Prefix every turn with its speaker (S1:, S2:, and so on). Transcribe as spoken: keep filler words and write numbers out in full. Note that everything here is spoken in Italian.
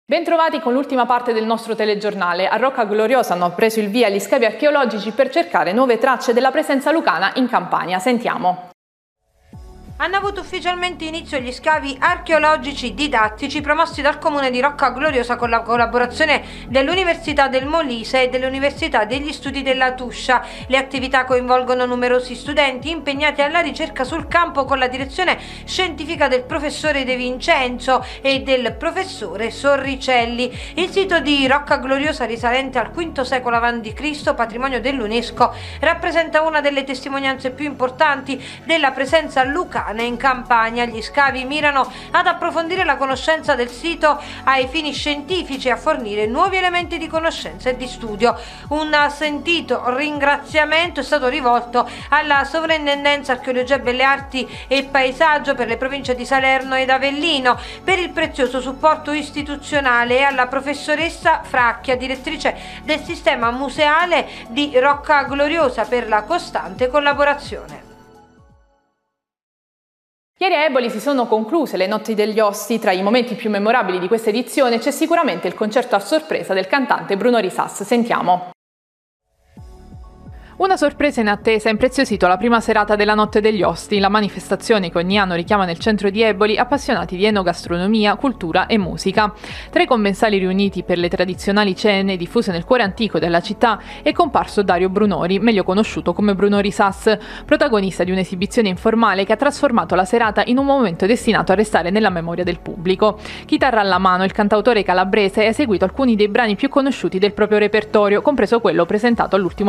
S1: Bentrovati con l'ultima parte del nostro telegiornale. A Rocca Gloriosa hanno preso il via gli scavi archeologici per cercare nuove tracce della presenza lucana in Campania. Sentiamo.
S2: Hanno avuto ufficialmente inizio gli scavi archeologici didattici promossi dal comune di Rocca Gloriosa con la collaborazione dell'Università del Molise e dell'Università degli Studi della Tuscia. Le attività coinvolgono numerosi studenti impegnati alla ricerca sul campo con la direzione scientifica del professore De Vincenzo e del professore Sorricelli. Il sito di Rocca Gloriosa, risalente al quinto secolo avanti Cristo, patrimonio dell'UNESCO, rappresenta una delle testimonianze più importanti della presenza lucana in Campania. Gli scavi mirano ad approfondire la conoscenza del sito ai fini scientifici e a fornire nuovi elementi di conoscenza e di studio. Un sentito ringraziamento è stato rivolto alla Sovrintendenza Archeologia, Belle Arti e Paesaggio per le province di Salerno ed Avellino per il prezioso supporto istituzionale e alla professoressa Fracchia, direttrice del sistema museale di Rocca Gloriosa, per la costante collaborazione.
S1: Ieri a Eboli si sono concluse le Notti degli Ossi. Tra i momenti più memorabili di questa edizione c'è sicuramente il concerto a sorpresa del cantante Bruno Risas. Sentiamo. Una sorpresa inattesa ha impreziosito la prima serata della Notte degli Ossi, la manifestazione che ogni anno richiama nel centro di Eboli appassionati di enogastronomia, cultura e musica. Tra i commensali riuniti per le tradizionali cene diffuse nel cuore antico della città è comparso Dario Brunori, meglio conosciuto come Bruno Risas, protagonista di un'esibizione informale che ha trasformato la serata in un momento destinato a restare nella memoria del pubblico. Chitarra alla mano, il cantautore calabrese ha eseguito alcuni dei brani più conosciuti del proprio repertorio, compreso quello presentato all'ultimo